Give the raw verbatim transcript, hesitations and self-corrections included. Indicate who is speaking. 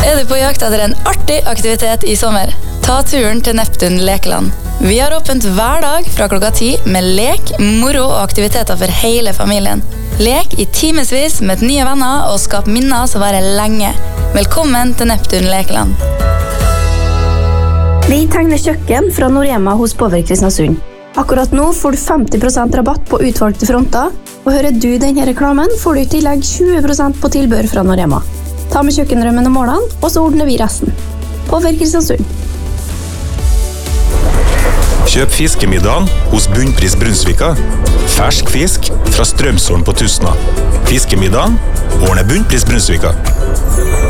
Speaker 1: Er du på jakt etter en artig aktivitet i sommer? Ta turen til Neptun Lekeland. Vi har åpent hver dag fra klokka ti med lek, moro og aktiviteter for hele familien. Lek i timesvis med nye venner og skap minner som varer lenge. Velkommen til Neptun Lekeland.
Speaker 2: Vi tegner kjøkken fra Norema hos Power Kristiansund. Akkurat nå får du femti prosent rabatt på utvalgte fronter, og hører du denne reklamen får du i tillegg tjue prosent på tilbør fra Norema. Ta med kjøkkenrømmen og målene, og så ordner vi resten. Power Kristiansund.
Speaker 3: Kjøp fiskemiddagen hos Bunnpris Brunsvika. Fersk fisk fra Strømsholm på Tusna. Fiskemiddagen ordner Bunnpris Brunsvika.